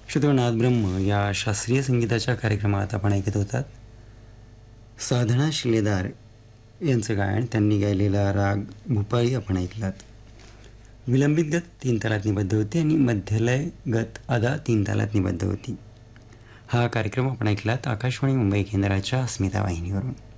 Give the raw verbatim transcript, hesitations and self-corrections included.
श्रोतनाथ ब्रह्म या शास्त्रीय संगीताच्या कार्यक्रमात आपण ऐकत होतात साधना शिलेदार यांचं गायन. त्यांनी गायलेला राग भूपाळी आपण ऐकलात. विलंबित गत तीन तालात निबद्ध होती आणि मध्यलय गत अदा तीन तालात निबद्ध होती. हा कार्यक्रम आपण ऐकलात आकाशवाणी मुंबई केंद्राच्या अस्मिता वाहिनीवरून.